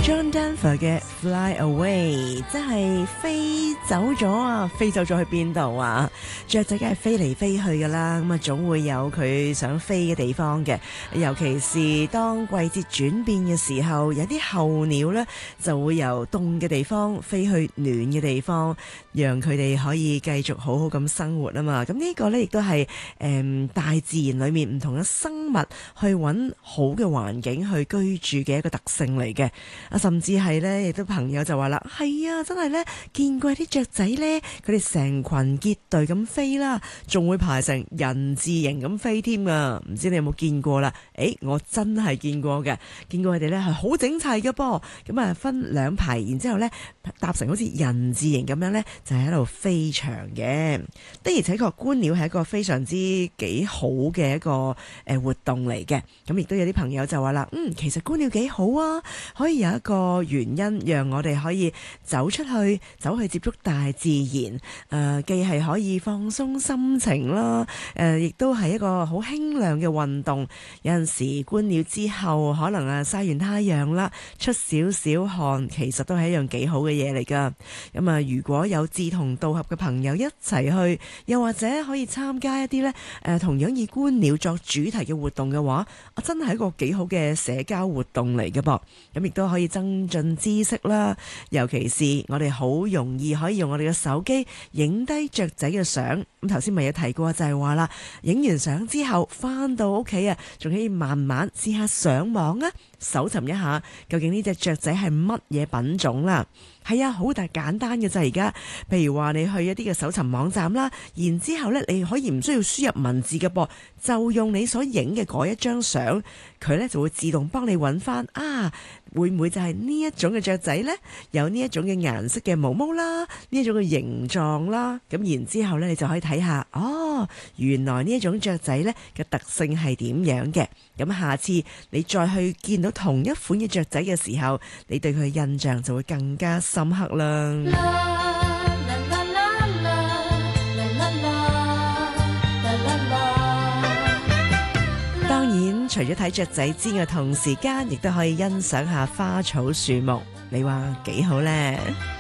John Denver 嘅 Fly Away， 即係飛走咗啊！飛走咗去邊度啊？雀仔梗係飛嚟飛去噶啦，咁啊總會有佢想飛嘅地方嘅。尤其是當季節轉變嘅時候，有啲候鳥呢就會由凍嘅地方飛去暖嘅地方，讓佢哋可以繼續好好咁生活啊嘛。咁呢個呢亦都係大自然裏面唔同嘅生物去揾好嘅環境去居住嘅一個特性嚟嘅。甚至係咧，亦都朋友就話啦，係啊，真係咧見過啲雀仔咧，佢哋成群結隊咁飛啦，仲會排成人字形咁飛添啊！唔知你有冇見過啦？我真係見過嘅，見過佢哋咧係好整齊嘅噃，咁啊分兩排，然之後咧搭成好似人字形咁樣咧，就喺度飛翔嘅。的而且確，觀鳥係一個非常之幾好嘅一個活動嚟嘅。咁亦都有啲朋友就話啦，其實觀鳥幾好啊，可以有一個原因讓我哋可以走出去，走去接觸大自然，既係可以放鬆心情啦，亦都係一個好輕量嘅運動。有陣時觀鳥之後，可能曬完太陽啦，出少少汗，其實都係一樣幾好嘅嘢嚟噶。咁啊，如果有志同道合嘅朋友一齊去，又或者可以參加一啲呢同樣以觀鳥作主題嘅活動嘅話，真係一個幾好嘅社交活動嚟嘅噃。咁亦都可以增進知識啦，尤其是我哋好容易可以用我哋嘅手機影低雀仔嘅相。咁頭先咪有提過，就係話啦，影完相之後翻到屋企啊，仲可以慢慢試下上網啊，搜尋一下究竟呢隻雀仔係乜嘢品種啦。係啊，好簡單嘅啫。而家譬如話你去一啲嘅搜尋網站啦，然之後呢你可以唔需要輸入文字嘅噃，就用你所影嘅嗰一張相，佢呢就會自動幫你揾翻會唔會就係呢一種嘅雀仔呢？有呢一種嘅顏色嘅毛毛啦，呢一種嘅形狀啦，咁然之後呢你就可以睇下，原來呢一種雀仔呢嘅特性係點樣嘅。咁下次你再去見到同一款嘅雀仔嘅時候，你對佢嘅印象就會更加深刻啦。當然，除咗睇雀仔之外，同時間亦都可以欣賞下花草樹木，你話幾好呢？